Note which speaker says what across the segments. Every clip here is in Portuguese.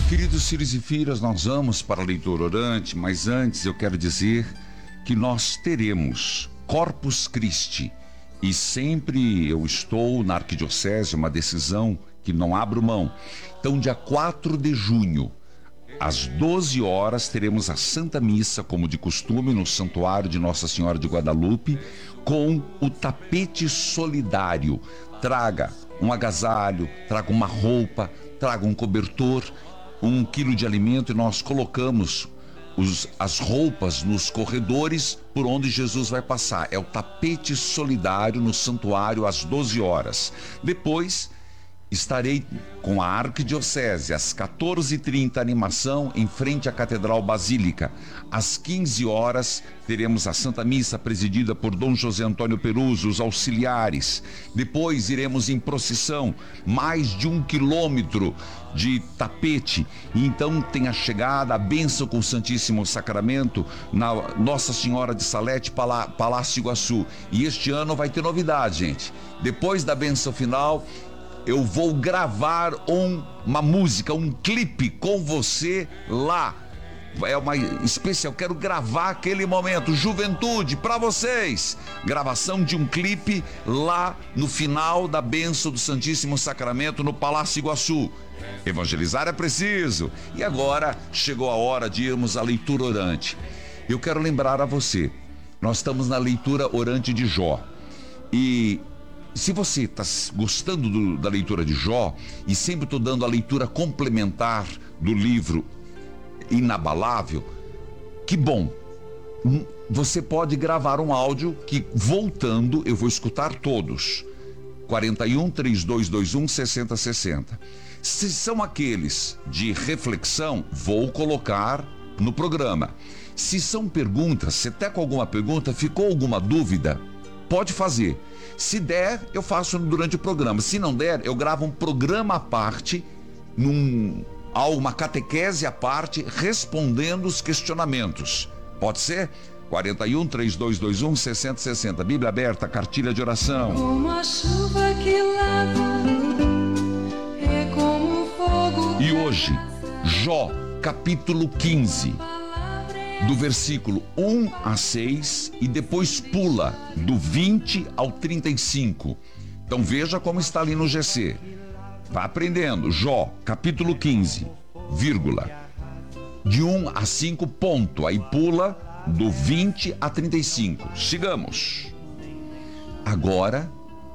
Speaker 1: Queridos filhos e filhas, nós vamos para a leitura orante, mas antes eu quero dizer que nós teremos Corpus Christi e sempre eu estou na Arquidiocese, uma decisão que não abro mão. Então, dia 4 de junho, às 12 horas, teremos a Santa Missa, como de costume, no Santuário de Nossa Senhora de Guadalupe, com o tapete solidário. Traga um agasalho, traga uma roupa, traga um cobertor, 1 quilo de alimento, e nós colocamos as roupas nos corredores por onde Jesus vai passar. É o tapete solidário no santuário às 12 horas. Depois estarei com a Arquidiocese às 14h30, animação em frente à Catedral Basílica. Às 15 horas teremos a Santa Missa presidida por Dom José Antônio Peruso, os auxiliares. Depois iremos em procissão, mais de 1 quilômetro de tapete. E então tem a chegada, a bênção com o Santíssimo Sacramento na Nossa Senhora de Salete, Palácio Iguaçu. E este ano vai ter novidade, gente. Depois da bênção final, eu vou gravar uma música, um clipe com você lá. É uma especial, quero gravar aquele momento, juventude, para vocês. Gravação de um clipe lá no final da bênção do Santíssimo Sacramento no Palácio Iguaçu. Evangelizar é preciso. E agora chegou a hora de irmos à leitura orante. Eu quero lembrar a você, nós estamos na leitura orante de Jó. E se você está gostando da leitura de Jó, e sempre estou dando a leitura complementar do livro Inabalável, que bom, você pode gravar um áudio que, voltando, eu vou escutar todos. 41 3221 6060. Se são aqueles de reflexão, vou colocar no programa. Se são perguntas, se até com alguma pergunta ficou alguma dúvida, pode fazer. Se der, eu faço durante o programa. Se não der, eu gravo um programa à parte, uma catequese à parte, respondendo os questionamentos. Pode ser? 41 3221 6060. Bíblia aberta, cartilha de oração.
Speaker 2: Como a chuva que lava, é como o fogo.
Speaker 1: E hoje, Jó, capítulo 15. Do versículo 1 a 6 e depois pula do 20 ao 35. Então veja como está ali no GC. Vá aprendendo. Jó, capítulo 15, vírgula. De 1 a 5, ponto. Aí pula do 20 a 35. Sigamos. Agora,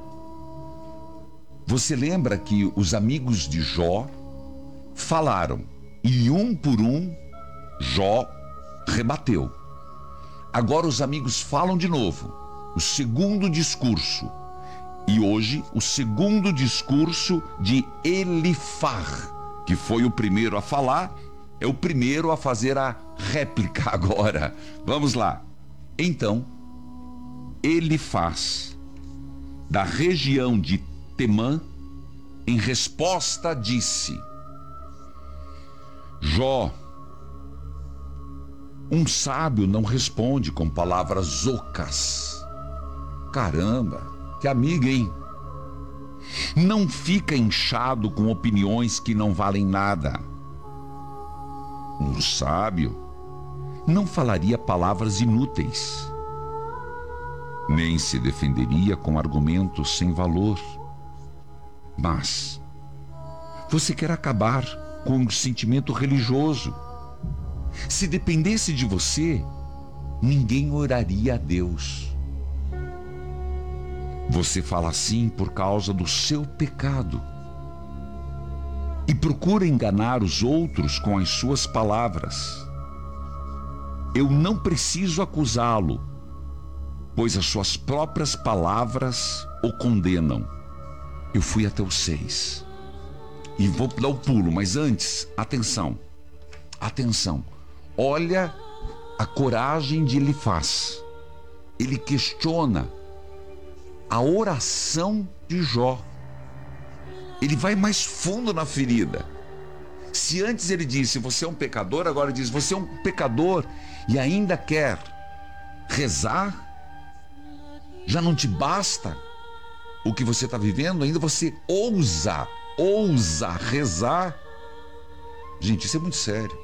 Speaker 1: você lembra que os amigos de Jó falaram, e um por um, Jó rebateu. Agora os amigos falam de novo, o segundo discurso. E hoje o segundo discurso de Elifar, que foi o primeiro a falar, é o primeiro a fazer a réplica agora. Vamos lá. Então, Elifaz, da região de Temã, em resposta disse: Jó, um sábio não responde com palavras ocas. Caramba, que amiga, hein? Não fica inchado com opiniões que não valem nada. Um sábio não falaria palavras inúteis, nem se defenderia com argumentos sem valor. Mas você quer acabar com o sentimento religioso. Se dependesse de você, ninguém oraria a Deus. Você fala assim por causa do seu pecado e procura enganar os outros com as suas palavras. Eu não preciso acusá-lo, pois as suas próprias palavras o condenam. Eu fui até o 6 e vou dar o pulo, mas antes, atenção, atenção. Olha a coragem de Elifaz. Ele questiona a oração de Jó. Ele vai mais fundo na ferida. Se antes ele disse, você é um pecador, agora ele diz, você é um pecador e ainda quer rezar? Já não te basta o que você está vivendo? Ainda você ousa rezar? Gente, isso é muito sério.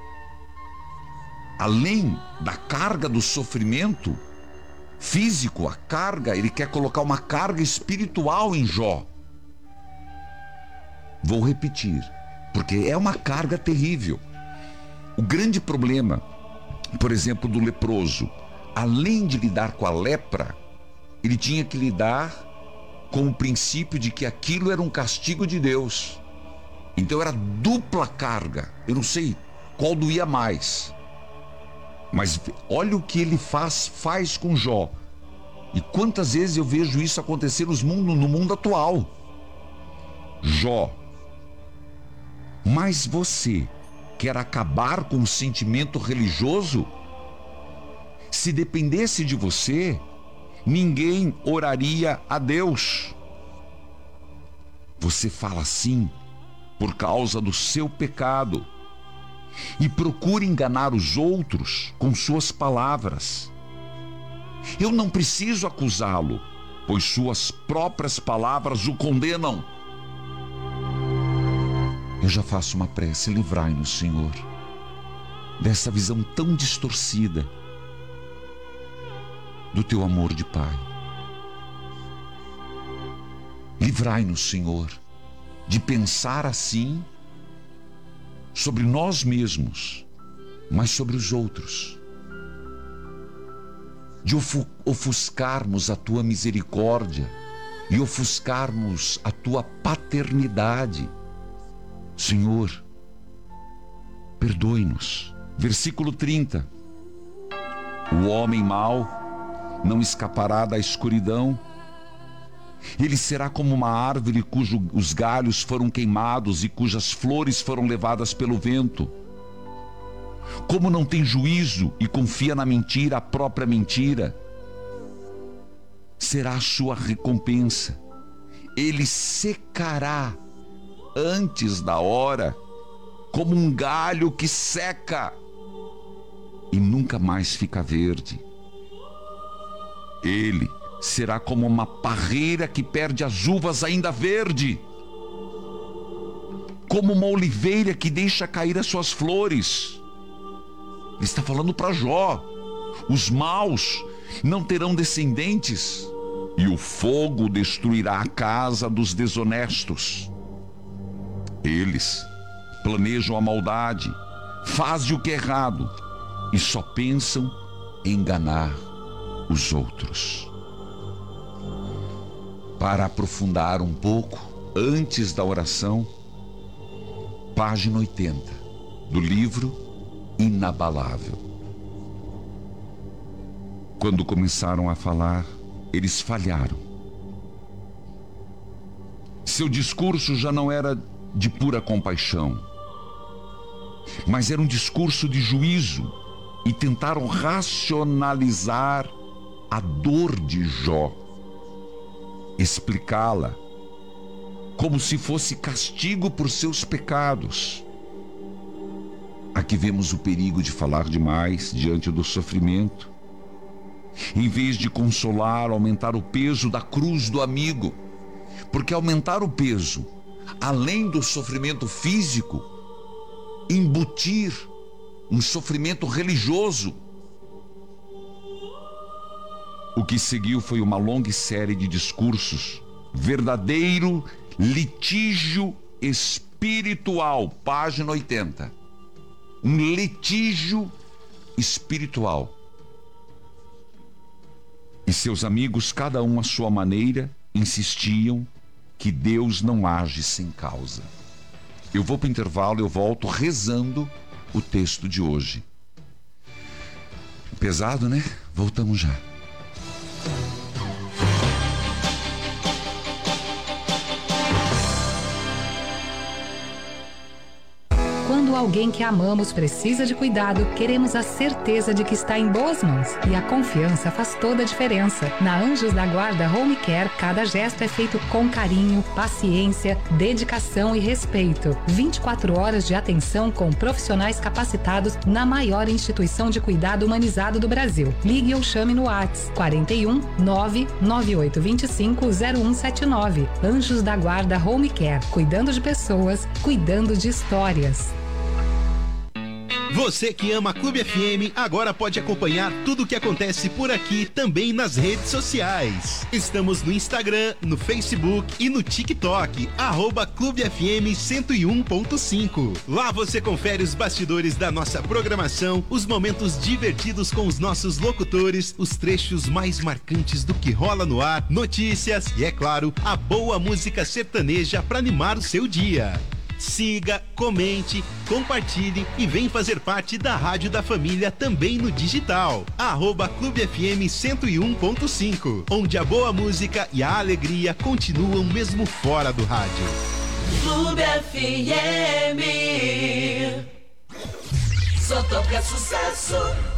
Speaker 1: Além da carga do sofrimento físico, a carga, ele quer colocar uma carga espiritual em Jó. Vou repetir, porque é uma carga terrível. O grande problema, por exemplo, do leproso, além de lidar com a lepra, ele tinha que lidar com o princípio de que aquilo era um castigo de Deus. Então era dupla carga. Eu não sei qual doía mais. Mas olha o que ele faz com Jó. E quantas vezes eu vejo isso acontecer no mundo atual. Jó, mas você quer acabar com o sentimento religioso? Se dependesse de você, ninguém oraria a Deus. Você fala assim por causa do seu pecado e procura enganar os outros com suas palavras. Eu não preciso acusá-lo, pois suas próprias palavras o condenam. Eu já faço uma prece: livrai-nos, Senhor, dessa visão tão distorcida do teu amor de Pai. Livrai-nos, Senhor, de pensar assim sobre nós mesmos, mas sobre os outros. De ofuscarmos a tua misericórdia e ofuscarmos a tua paternidade. Senhor, perdoe-nos. Versículo 30. O homem mau não escapará da escuridão. Ele será como uma árvore cujos galhos foram queimados e cujas flores foram levadas pelo vento. Como não tem juízo e confia na mentira, a própria mentira, será a sua recompensa. Ele secará antes da hora, como um galho que seca e nunca mais fica verde. Ele será como uma parreira que perde as uvas ainda verde, como uma oliveira que deixa cair as suas flores. Ele está falando para Jó: os maus não terão descendentes, e o fogo destruirá a casa dos desonestos. Eles planejam a maldade, fazem o que é errado e só pensam em enganar os outros. Para aprofundar um pouco, antes da oração, página 80 do livro Inabalável. Quando começaram a falar, eles falharam. Seu discurso já não era de pura compaixão, mas era um discurso de juízo, e tentaram racionalizar a dor de Jó, explicá-la como se fosse castigo por seus pecados. Aqui vemos o perigo de falar demais diante do sofrimento. Em vez de consolar, aumentar o peso da cruz do amigo, porque aumentar o peso, além do sofrimento físico, embutir um sofrimento religioso. O que seguiu foi uma longa série de discursos, verdadeiro litígio espiritual, página 80. Um litígio espiritual. E seus amigos, cada um à sua maneira, insistiam que Deus não age sem causa. Eu vou para o intervalo, eu volto rezando o texto de hoje. Pesado, né? Voltamos já.
Speaker 3: Quando alguém que amamos precisa de cuidado, queremos a certeza de que está em boas mãos. E a confiança faz toda a diferença. Na Anjos da Guarda Home Care, cada gesto é feito com carinho, paciência, dedicação e respeito. 24 horas de atenção com profissionais capacitados na maior instituição de cuidado humanizado do Brasil. Ligue ou chame no WhatsApp 41 99825 0179. Anjos da Guarda Home Care, cuidando de pessoas, cuidando de histórias.
Speaker 4: Você que ama a Clube FM agora pode acompanhar tudo o que acontece por aqui também nas redes sociais. Estamos no Instagram, no Facebook e no TikTok, @Clube FM 101.5. Lá você confere os bastidores da nossa programação, os momentos divertidos com os nossos locutores, os trechos mais marcantes do que rola no ar, notícias e, é claro, a boa música sertaneja para animar o seu dia. Siga, comente, compartilhe e vem fazer parte da Rádio da Família também no digital. @Clube FM 101.5, onde a boa música e a alegria continuam mesmo fora do rádio.
Speaker 5: Clube FM. Só toca sucesso.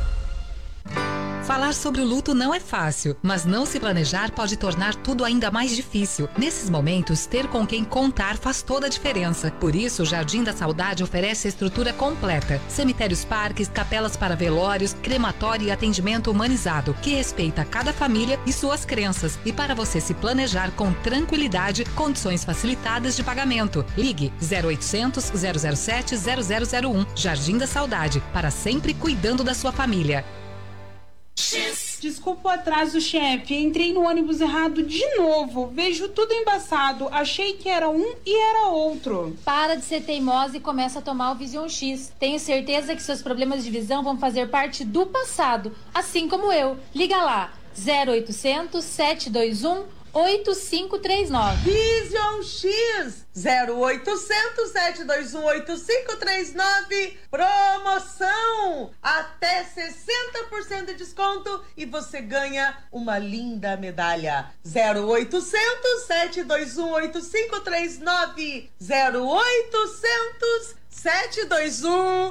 Speaker 3: Falar sobre o luto não é fácil, mas não se planejar pode tornar tudo ainda mais difícil. Nesses momentos, ter com quem contar faz toda a diferença. Por isso, o Jardim da Saudade oferece a estrutura completa: cemitérios, parques, capelas para velórios, crematório e atendimento humanizado, que respeita cada família e suas crenças. E para você se planejar com tranquilidade, condições facilitadas de pagamento. Ligue 0800 007 0001. Jardim da Saudade, para sempre cuidando da sua família.
Speaker 6: Desculpa o atraso, chefe. Entrei no ônibus errado de novo. Vejo tudo embaçado. Achei que era um e era outro.
Speaker 7: Para de ser teimosa e começa a tomar o Vision X. Tenho certeza que seus problemas de visão vão fazer parte do passado, assim como eu. Liga lá, 0800 721 8539.
Speaker 8: Vision X 0800 721 8539. Promoção até 60% de desconto e você ganha uma linda medalha. 0800 721 8539. 0800 721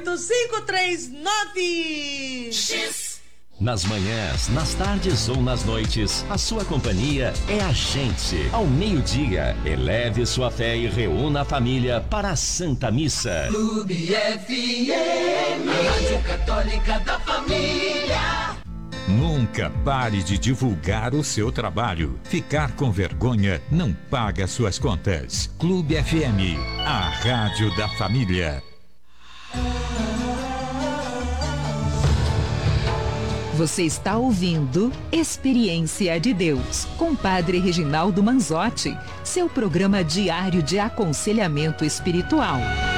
Speaker 8: 8539.
Speaker 5: X.
Speaker 9: Nas manhãs, nas tardes ou nas noites, a sua companhia é a gente. Ao meio-dia, eleve sua fé e reúna a família para a Santa Missa.
Speaker 5: Clube FM, a Rádio Católica da Família.
Speaker 10: Nunca pare de divulgar o seu trabalho. Ficar com vergonha não paga suas contas. Clube FM, a rádio da família.
Speaker 11: Você está ouvindo Experiência de Deus, com Padre Reginaldo Manzotti, seu programa diário de aconselhamento espiritual.